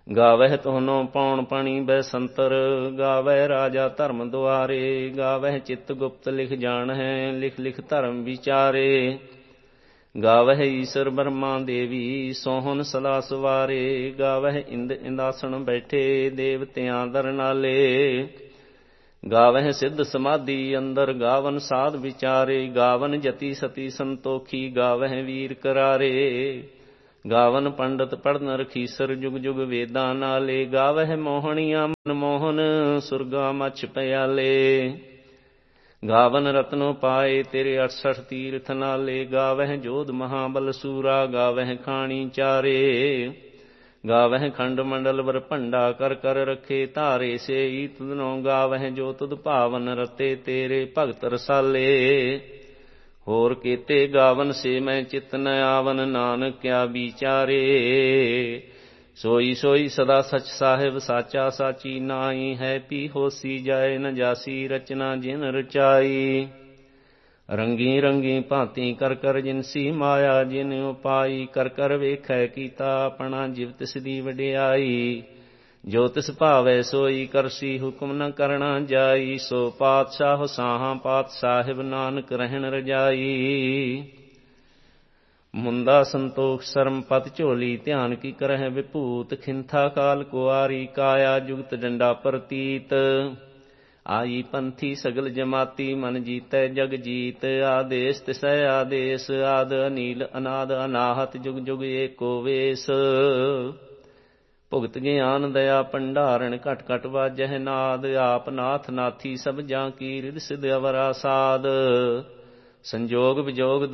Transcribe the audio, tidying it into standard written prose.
ਗਾਵਹਿ ਤੋਨੋ ਪੌਣ ਪਣੀ ਬੈਸੰਤਰ, ਗਾਵਹਿ ਰਾਜਾ ਧਰਮ ਦੁਆਰੇ। ਗਾਵਹਿ ਚਿੱਤ ਗੁਪਤ ਲਿਖ ਜਾਣਹਿ, ਲਿਖ ਲਿਖ ਧਰਮ ਵਿਚਾਰੇ। ਗਾਵਹਿ ਈਸਰ ਬਰਮਾ ਦੇਵੀ, ਸੋਹਨ ਸਲਾ ਸਵਾਰੇ। ਗਾਵਹਿ ਇੰਦ ਇੰਦਾਸਣ ਬੈਠੇ, ਦੇਵਤਿਆਂ ਦਰ ਨਾਲੇ। ਗਾਵਹਿ ਸਿੱਧ ਸਮਾਧੀ ਅੰਦਰ, ਗਾਵਨ ਸਾਧ ਵਿਚਾਰੇ। ਗਾਵਨ ਜਤੀ ਸਤੀ ਸੰਤੋਖੀ, ਗਾਵਹਿ ਵੀਰ ਕਰਾਰੇ। ਗਾਵਨ ਪੰਡਤ ਪੜਨ ਰਖੀਸਰ, ਜੁਗ ਜੁਗ ਵੇਦਾਂ ਨਾਲੇ। ਗਾਵਹਿ ਮੋਹਣੀਆਂ ਮਨ ਮੋਹਨ, ਸੁਰਗਾ ਮਛ ਪਿਆਲੇ। ਗਾਵਨ ਰਤਨੋ ਪਾਏ, ਤੇਰੇ 68 ਤੀਰਥ ਨਾਲੇ। ਗਾਵਹਿ ਜੋਧ ਮਹਾਬਲ ਸੂਰਾ, ਗਾਵਹਿ ਖਾਣੀ ਚਾਰੇ। ਗਾਵਹਿ ਖੰਡ ਮੰਡਲ ਵਰ ਭੰਡਾ, ਕਰ ਕਰ ਰੱਖੇ ਧਾਰੇ। ਸੇਈ ਤੁਧਨੋ ਗਾਵਹਿ, ਜੋ ਤੁਧ ਭਾਵਨ ਰਤੇ, ਤੇਰੇ ਭਗਤ ਰਸਾਲੇ। ਹੋਰ ਕੀਤੇ ਗਾਵਨ, ਸੇ ਮੈਂ ਚਿਤ ਨ ਆਵਨ, ਨਾਨਕ ਕਿਆ ਵਿਚਾਰੇ। ਸੋਈ ਸੋਈ ਸਦਾ ਸਚ ਸਾਹਿਬ, ਸਾਚਾ ਸਾਚੀ ਨਾਈ ਹੈ। ਪੀ ਹੋਸੀ ਜਾਏ ਨ ਜਾਸੀ, ਰਚਨਾ ਜਿਨ ਰਚਾਈ। ਰੰਗੀ ਰੰਗੀ ਭਾਂਤੀ ਕਰ ਕਰ ਜਿਨਸੀ ਮਾਇਆ, ਜਿਨ ਉਪਾਈ ਕਰ ਕਰ ਵੇਖੈ ਕੀਤਾ, ਆਪਣਾ ਜਿਵ ਤਿਸ ਦੀ ਵਡਿਆਈ। ਜੋ ਤਿਸ ਭਾਵੈ ਸੋਈ ਕਰਸੀ, ਹੁਕਮ ਨ ਕਰਣਾ ਜਾਈ। ਸੋ ਪਾਤਸ਼ਾਹ ਸਾਹਾਂ ਪਾਤ ਸਾਹਿਬ, ਨਾਨਕ ਰਹਿਣ ਰਜਾਈ। ਮੁੰਦਾ ਸੰਤੋਖ ਸਰਮ ਪਤ ਝੋਲੀ, ਧਿਆਨ ਕੀ ਕਰਹਿ ਵਿਭੂਤ। ਖਿੰਥਾ ਕਾਲ ਕੁਆਰੀ, ਕਾਇਆ ਜੁਗਤ ਡੰਡਾ ਪ੍ਰਤੀਤ। ਆਈ ਪੰਥੀ ਸਗਲ ਜਮਾਤੀ, ਮਨ ਜੀਤੈ ਜਗ ਜੀਤ। ਆਦੇਸ ਤਿਸੈ ਆਦੇਸ, ਆਦ ਅਨੀਲ ਅਨਾਦ ਅਨਾਹਤ, ਜੁਗ ਜੁਗ ਏਕੋ ਵੇਸ। ਭੁਗਤ ਗਿਆਨ ਦਇਆ ਭੰਡਾਰਨ, ਘਟ ਘਟ ਵਾਜਹਿ ਨਾਦ। ਆਪ ਨਾਥ ਨਾਥੀ ਸਭ ਜਾਂ ਕੀ, ਰਿਦ ਸਿਧ ਅਵਰਾ ਸਾਧ। ਸੰਜੋਗ ਵਿਜੋਗ